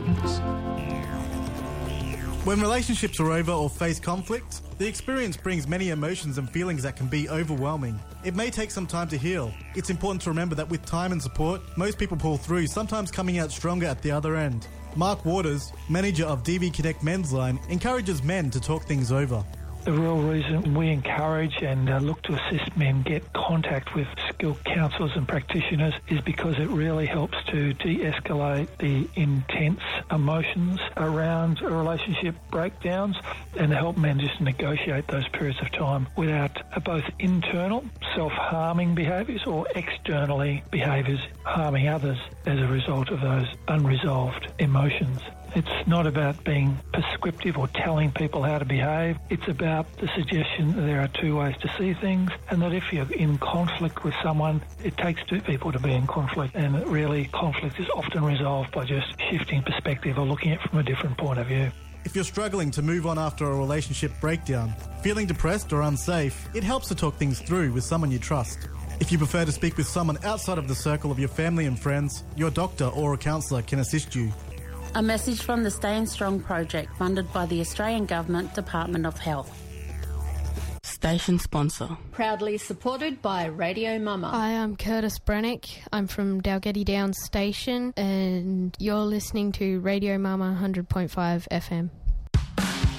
When relationships are over or face conflict, the experience brings many emotions and feelings that can be overwhelming. It may take some time to heal. It's important to remember that with time and support, most people pull through, sometimes coming out stronger at the other end. Mark Waters, manager of DV Connect Men's Line, encourages men to talk things over. The real reason we encourage and look to assist men get contact with skilled counsellors and practitioners is because it really helps to de-escalate the intense emotions around relationship breakdowns and to help men just negotiate those periods of time without both internal self-harming behaviours or externally behaviours harming others as a result of those unresolved emotions. It's not about being prescriptive or telling people how to behave. It's about the suggestion that there are two ways to see things and that if you're in conflict with someone, it takes two people to be in conflict, and that really conflict is often resolved by just shifting perspective or looking at it from a different point of view. If you're struggling to move on after a relationship breakdown, feeling depressed or unsafe, it helps to talk things through with someone you trust. If you prefer to speak with someone outside of the circle of your family and friends, your doctor or a counsellor can assist you. A message from the Staying Strong project funded by the Australian Government Department of Health. Station sponsor. Proudly supported by Radio Mama. Hi, I'm Curtis Brennick. I'm from Dalgety Downs Station and you're listening to Radio Mama 100.5 FM.